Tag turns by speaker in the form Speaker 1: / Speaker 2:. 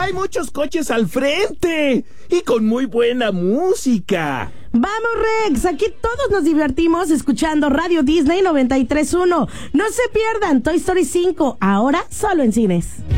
Speaker 1: hay muchos coches al frente y con muy buena música.
Speaker 2: Vamos, Rex, aquí todos nos divertimos escuchando Radio Disney 93.1. No se pierdan Toy Story 5, ahora solo en cines.